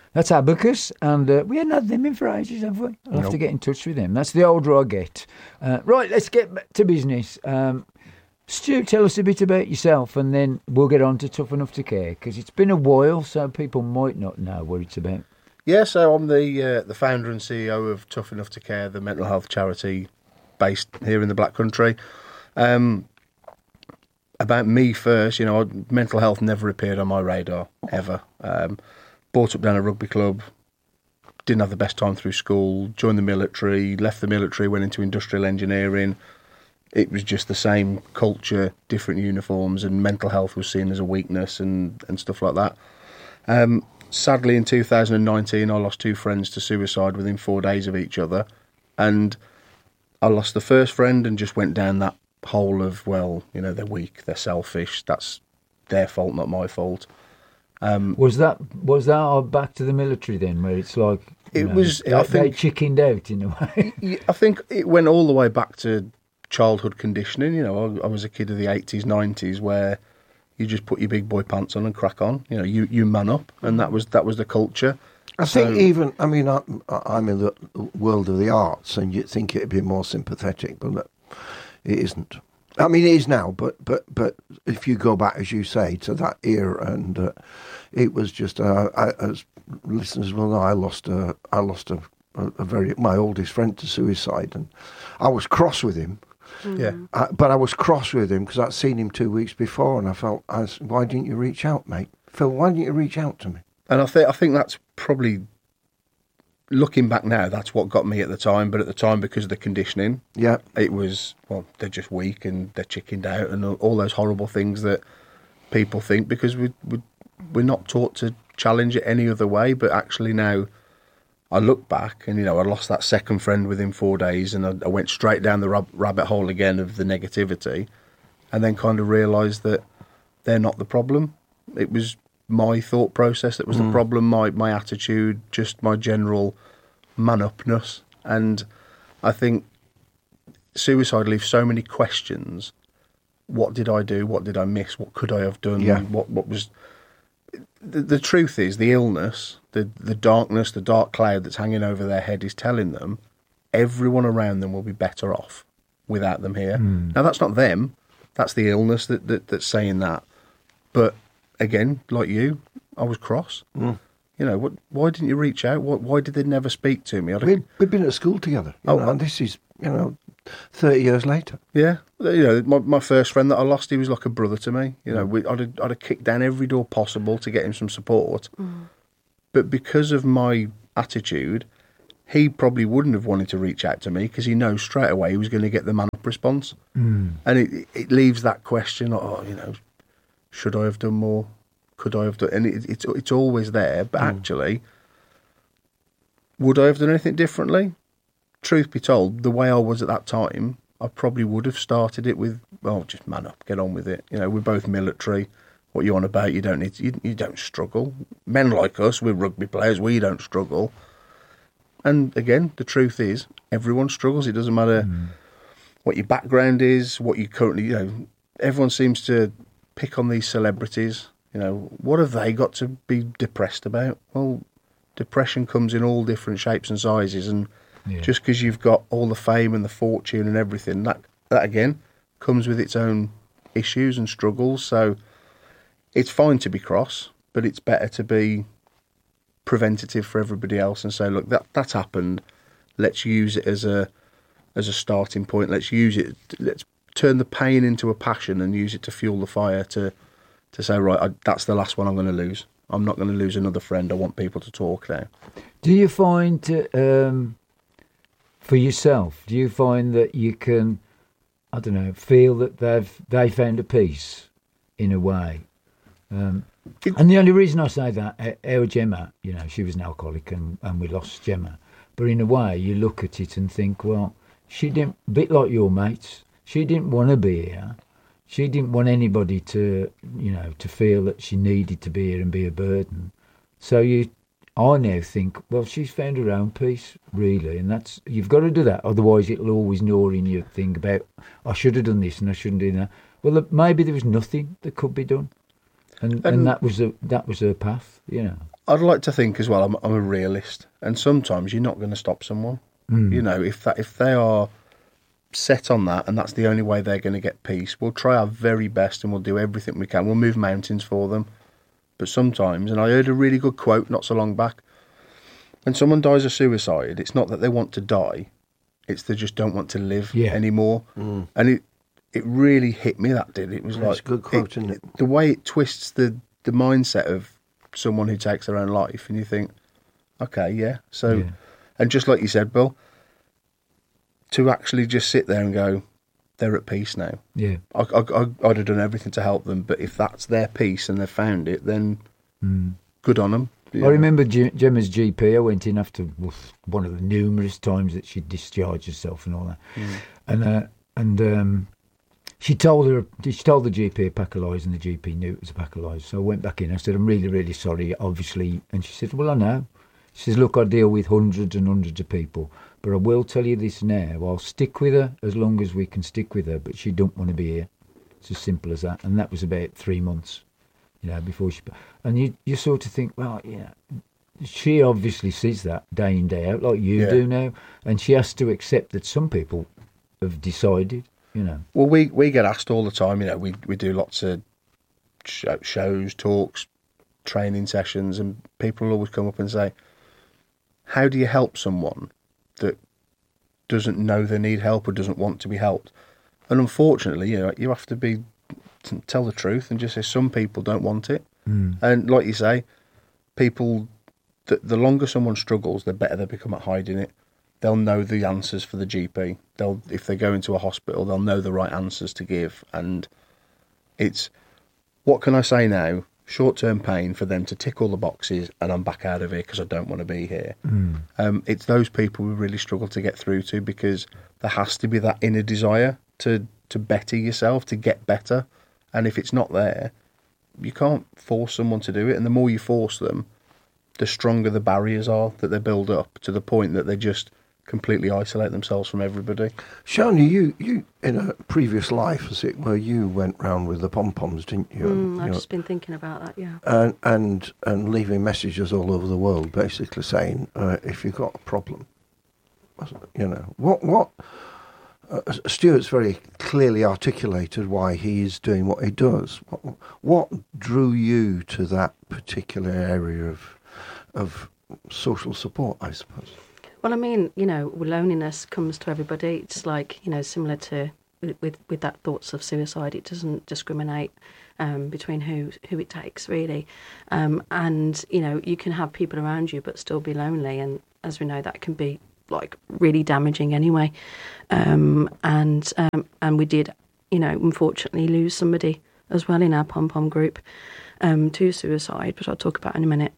That's Abacus, and we hadn't had them in for ages, have we? I'll have to get in touch with them. That's the older I get. Right, let's get back to business. Stu, tell us a bit about yourself, and then we'll get on to Tough Enough to Care, because it's been a while, so people might not know what it's about. Yeah, so I'm the founder and CEO of Tough Enough to Care, the mental health charity based here in the Black Country. About me first, mental health never appeared on my radar, ever. Brought up down a rugby club, didn't have the best time through school, joined the military, left the military, went into industrial engineering. It was just the same culture, different uniforms, and mental health was seen as a weakness and stuff like that. Sadly, in 2019, I lost 2 friends to suicide within 4 days of each other. And I lost the first friend and just went down that hole of, they're weak, they're selfish, that's their fault, not my fault. Was that back to the military then, where it's like they chickened out in a way? I think it went all the way back to childhood conditioning. I was a kid of the 80s, 90s, where you just put your big boy pants on and crack on. You man up, and that was the culture. I think I'm in the world of the arts, and you'd think it'd be more sympathetic, but it isn't. I mean, it is now, but if you go back, as you say, to that era, and it was just, as listeners will know, I lost my oldest friend to suicide, and I was cross with him. Yeah, but I was cross with him because I'd seen him 2 weeks before, and I said, why didn't you reach out, mate? Phil, why didn't you reach out to me? And I think that's probably, looking back now, that's what got me at the time. But at the time, because of the conditioning, it was, they're just weak and they're chickened out and all those horrible things that people think, because we're not taught to challenge it any other way. But actually now, I look back and, I lost that second friend within 4 days, and I went straight down the rabbit hole again of the negativity, and then kind of realised that they're not the problem. It was my thought process that was the problem, my attitude, just my general man-upness. And I think suicide leaves so many questions. What did I do? What did I miss? What could I have done? Yeah. What was... The truth is, the illness, the darkness, the dark cloud that's hanging over their head is telling them everyone around them will be better off without them here. Now, that's not them. That's the illness that's saying that. But again, like you, I was cross. Why didn't you reach out? Why did they never speak to me? We've been at school together, and this is, 30 years later. Yeah. My first friend that I lost, he was like a brother to me. I'd have kicked down every door possible to get him some support. But because of my attitude, he probably wouldn't have wanted to reach out to me, because he knows straight away he was going to get the man-up response. And it leaves that question, should I have done more? Could I have done... And it's always there, but actually, would I have done anything differently? Truth be told, the way I was at that time, I probably would have started it with, just man up, get on with it. We're both military. What you on about? You don't need to, you don't struggle. Men like us, we're rugby players, we don't struggle. And again, the truth is, everyone struggles. It doesn't matter what your background is, what you currently, everyone seems to pick on these celebrities. What have they got to be depressed about? Well, depression comes in all different shapes and sizes, and just because you've got all the fame and the fortune and everything, that again comes with its own issues and struggles. So it's fine to be cross, but it's better to be preventative for everybody else and say, look, that's happened. Let's use it as a starting point. Let's use it. Let's turn the pain into a passion and use it to fuel the fire to say, right, that's the last one I'm going to lose. I'm not going to lose another friend. I want people to talk now. Do you find, for yourself, do you find that you can, feel that they found a peace in a way? And the only reason I say that, our Gemma, she was an alcoholic and we lost Gemma. But in a way, you look at it and think, well, she didn't, a bit like your mates, she didn't want to be here. She didn't want anybody to, to feel that she needed to be here and be a burden. So I now think, well, she's found her own peace, really, and you've got to do that. Otherwise, it'll always gnaw in your thing about, I should have done this and I shouldn't do that. Well, maybe there was nothing that could be done, and that was her path, I'd like to think as well, I'm a realist, and sometimes you're not going to stop someone. You know, if they are set on that, and that's the only way they're going to get peace, we'll try our very best and we'll do everything we can. We'll move mountains for them. But sometimes, and I heard a really good quote not so long back, when someone dies of suicide, it's not that they want to die, it's they just don't want to live anymore. And it really hit me, that did. It was That's a good quote, isn't it? The way it twists the mindset of someone who takes their own life, and you think, okay, yeah. So, and just like you said, Bill, to actually just sit there and go, they're at peace now. Yeah. I'd have done everything to help them, but if that's their peace and they've found it, then good on them. I remember Gemma's GP. I went in after one of the numerous times that she'd discharged herself and all that, and she told the GP a pack of lies, and the GP knew it was a pack of lies. So I went back in. I said, "I'm really, really sorry, obviously." And she said, "Well, I know." She says, "Look, I deal with hundreds and hundreds of people, but I will tell you this now. I'll stick with her as long as we can stick with her, but she don't want to be here. It's as simple as that." And that was about 3 months, before she... And you sort of think, well, she obviously sees that day in, day out, like you do now, and she has to accept that some people have decided, Well, we get asked all the time, we do lots of shows, talks, training sessions, and people will always come up and say, how do you help someone that doesn't know they need help or doesn't want to be helped? And unfortunately, you have to tell the truth and just say some people don't want it. And like you say, people, the longer someone struggles, the better they become at hiding it. They'll know the answers for the GP. If they go into a hospital, they'll know the right answers to give. And it's, what can I say now? Short-term pain for them to tick all the boxes, and I'm back out of here because I don't want to be here. It's those people we really struggle to get through to, because there has to be that inner desire to better yourself, to get better. And if it's not there, you can't force someone to do it. And the more you force them, the stronger the barriers are that they build up, to the point that they just completely isolate themselves from everybody. Shani, you in a previous life, as it were, you went round with the pom-poms, didn't you? I've just been thinking about that, yeah. And leaving messages all over the world, basically saying, if you've got a problem, what Stuart's very clearly articulated why he is doing what he does. What drew you to that particular area of social support, I suppose? Well, I mean, loneliness comes to everybody. It's like, similar to with that thoughts of suicide. It doesn't discriminate between who it takes, really. And, you can have people around you but still be lonely. And as we know, that can be like really damaging anyway. And we did, unfortunately lose somebody as well in our pom-pom group to suicide, which I'll talk about in a minute.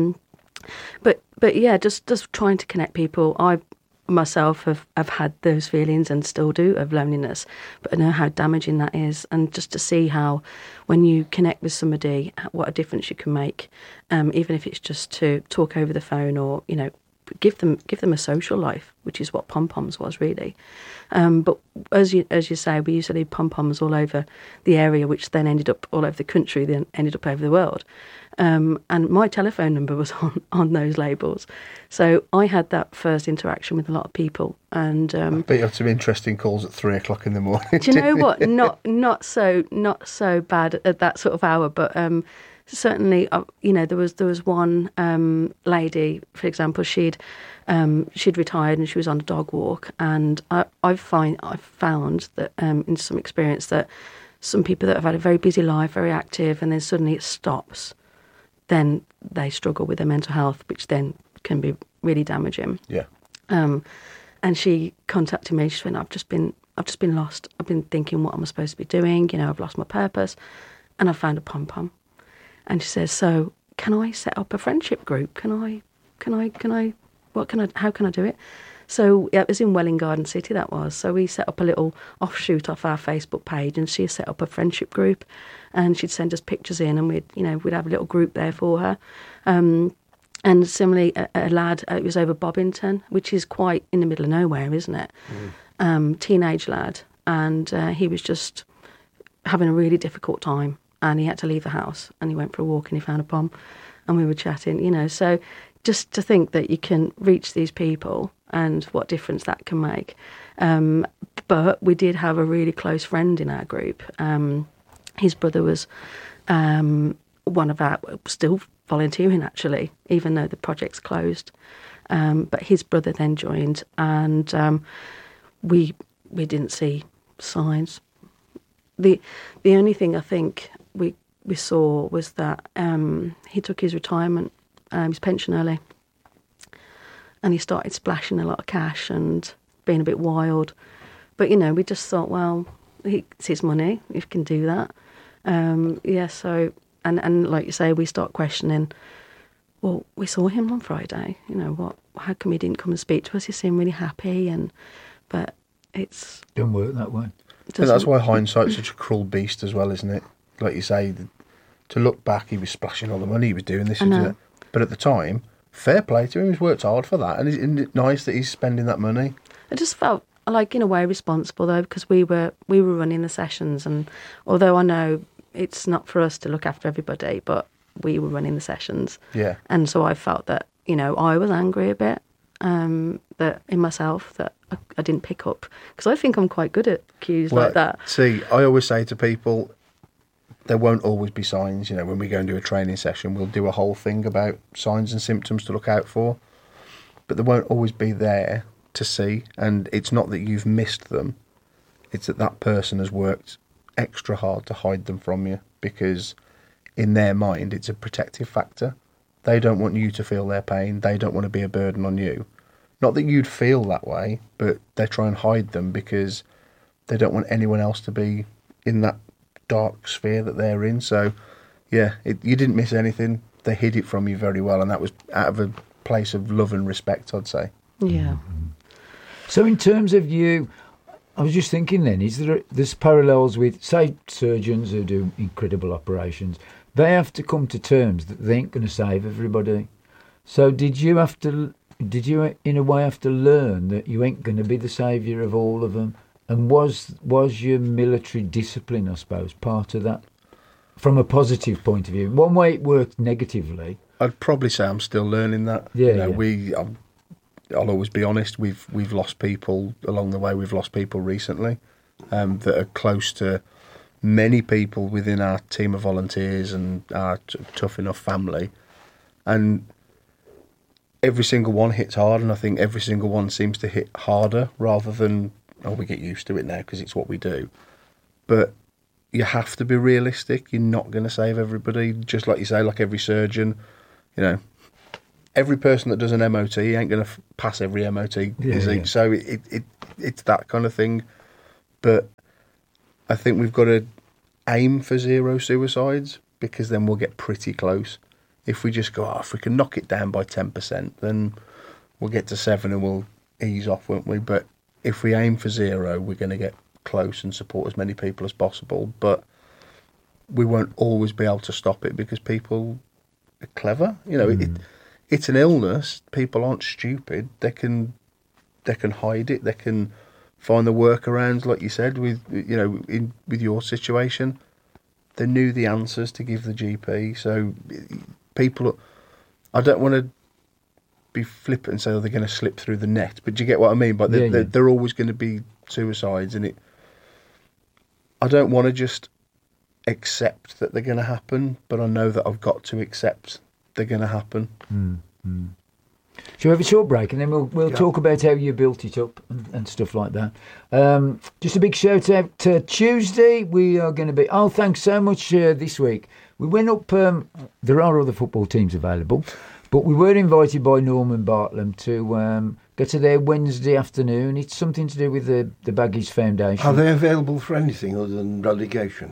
But yeah, just trying to connect people. I myself have had those feelings and still do, of loneliness, but I know how damaging that is. And just to see how, when you connect with somebody, what a difference you can make, even if it's just to talk over the phone, or give them a social life, which is what pom-poms was really. But as you say, we used to leave pom-poms all over the area, which then ended up all over the country, then ended up over the world. And my telephone number was on those labels. So I had that first interaction with a lot of people. And I bet you had some interesting calls at 3 o'clock in the morning. Do you know what? Not so bad at that sort of hour, but certainly, there was one lady, for example, she'd retired and she was on a dog walk, and I've found that in some experience that some people that have had a very busy life, very active, and then suddenly it stops, then they struggle with their mental health, which then can be really damaging. Yeah. And she contacted me. She went, I've just been lost. I've been thinking, what am I supposed to be doing? I've lost my purpose, and I found a pom-pom. And she says, so can I set up a friendship group? How can I do it? So it was in Welwyn Garden City, that was. So we set up a little offshoot off our Facebook page, and she set up a friendship group, and she'd send us pictures in, and we'd have a little group there for her. And similarly, a lad, it was over Bobbington, which is quite in the middle of nowhere, isn't it? Teenage lad, and he was just having a really difficult time, and he had to leave the house, and he went for a walk and he found a pom. and we were chatting, you know. So just to think that you can reach these people and what difference that can make. But we did have a really close friend in our group. His brother was one of our, still volunteering actually, even though the project's closed. But his brother then joined, and we didn't see signs. The only thing I think we saw was that he took his retirement, his pension early, and he started splashing a lot of cash and being a bit wild. But, you know, we just thought, well, it's his money, if he can do that. So, and like you say, we start questioning, well, we saw him on Friday, you know, how come he didn't come and speak to us? He seemed really happy, but it's... Don't work that way. And that's why hindsight's such a cruel beast as well, isn't it? Like you say, to look back, he was splashing all the money, he was doing this, but at the time, fair play to him, he's worked hard for that, and isn't it nice that he's spending that money? I just felt, like, in a way, responsible, though, because we were running the sessions, and although I know it's not for us to look after everybody, but we were running the sessions. Yeah. And so I felt that, you know, I was angry a bit, that in myself, that I didn't pick up, because I think I'm quite good at cues like that. See, I always say to people, there won't always be signs. You know, when we go and do a training session, we'll do a whole thing about signs and symptoms to look out for, but they won't always be there to see. And it's not that you've missed them, it's that person has worked extra hard to hide them from you, because in their mind it's a protective factor. They don't want you to feel their pain, they don't want to be a burden on you. Not that you'd feel that way, but they try and hide them because they don't want anyone else to be in that dark sphere that they're in. So, yeah, you didn't miss anything. They hid it from you very well, and that was out of a place of love and respect, I'd say. Yeah. So in terms of you, I was just thinking then, there's parallels with, say, surgeons who do incredible operations. They have to come to terms that they ain't going to save everybody. So did you in a way have to learn that you ain't going to be the saviour of all of them? And was your military discipline, I suppose, part of that? From a positive point of view. One way it worked negatively. I'd probably say I'm still learning that. Yeah, I'll always be honest. We've lost people along the way. We've lost people recently that are close to many people within our team of volunteers and our Tough Enough family, and every single one hits hard. And I think every single one seems to hit harder rather than we get used to it now because it's what we do. But you have to be realistic. You're not going to save everybody. Just like you say, like every surgeon, you know. Every person that does an MOT ain't going to pass every MOT, is he? So it's that kind of thing. But I think we've got to aim for 0 suicides, because then we'll get pretty close. If we just go, if we can knock it down by 10%, then we'll get to 7 and we'll ease off, won't we? But if we aim for 0, we're going to get close and support as many people as possible. But we won't always be able to stop it because people are clever. You know, it's an illness. People aren't stupid. They can hide it. They can find the workarounds, like you said, with with your situation. They knew the answers to give the GP. So people, I don't want to be flippant and say they're going to slip through the net, but do you get what I mean? But they're always going to be suicides, and I don't want to just accept that they're going to happen, but I know that I've got to accept they're going to happen. Shall we have a short break and then we'll talk about how you built it up and stuff like that. Just a big shout out to Tuesday. We are going to be... Oh, thanks so much this week. We went up... there are other football teams available, but we were invited by Norman Bartlam to go to their Wednesday afternoon. It's something to do with the Baggies Foundation. Are they available for anything other than relegation?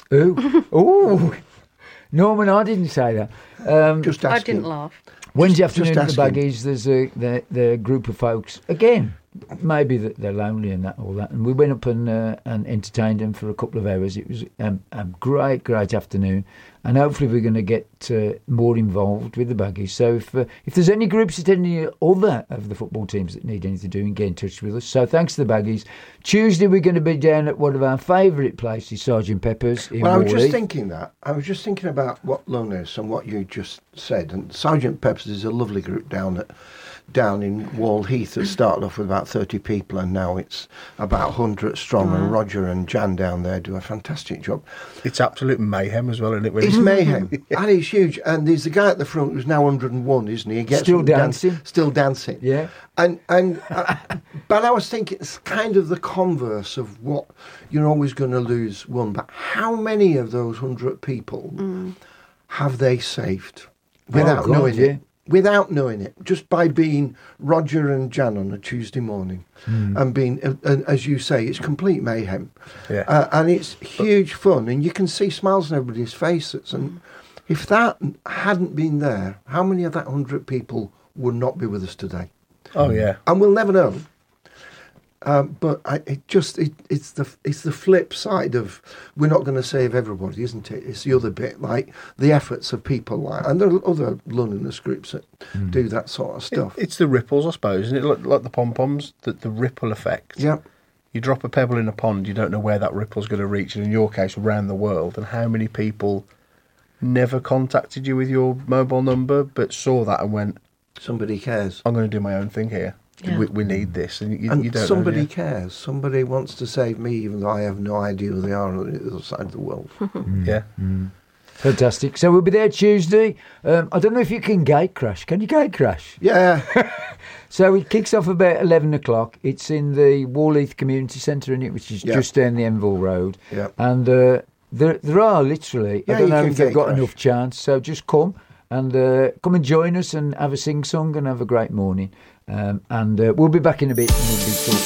Oh, Norman, I didn't say that. Just asking. I didn't laugh. Wednesday afternoon at the Baggies, there's the group of folks. Again, maybe that they're lonely and all that. And we went up and entertained them for a couple of hours. It was a great afternoon. and hopefully we're going to get more involved with the Baggies. So if there's any groups at any other of the football teams that need anything doing, get in touch with us. So thanks to the Baggies. Tuesday we're going to be down at one of our favourite places, Sergeant Pepper's in Well, I was Whalley. just thinking that. I was just thinking about what Loneliness and what you just said. And Sergeant Pepper's is a lovely group down in Wall Heath. It started off with about 30 people, and now it's about 100 strong. Wow. And Roger and Jan down there do a fantastic job. It's absolute mayhem as well, isn't it? It's mayhem, and it's huge. And there's the guy at the front who's now 101, isn't he? He gets Still up and dancing. Still dancing. Yeah. And but I was thinking it's kind of the converse of what you're always going to lose one. But how many of those 100 people have they saved without God, knowing yeah. it? Without knowing it, just by being Roger and Jan on a Tuesday morning, and being, as you say, it's complete mayhem, and it's huge fun, and you can see smiles on everybody's faces. And if that hadn't been there, how many of that 100 people would not be with us today? Oh yeah. And we'll never know. But it's the flip side of we're not going to save everybody, isn't it? It's the other bit, like the efforts of people, and there are other loneliness groups that do that sort of stuff. It's the ripples, I suppose, isn't it? Like the pom-poms, the ripple effect. Yeah. You drop a pebble in a pond, you don't know where that ripple's going to reach, and in your case, around the world. And how many people never contacted you with your mobile number, but saw that and went, Somebody cares. I'm going to do my own thing here. Yeah. We need this. And you And don't somebody know, cares. Somebody wants to save me, even though I have no idea who they are on the other side of the world. yeah. Fantastic. So we'll be there Tuesday. I don't know if you can gate crash. Can you gate crash? Yeah. So it kicks off about 11 o'clock. It's in the Wallheath Community Centre, which is just down the Enville Road. Yeah. And there are literally, Yeah, I don't you know can if they've gate got crash. enough chance. So just come and join us and have a sing-song and have a great morning. And we'll be back in a bit and we'll be talking.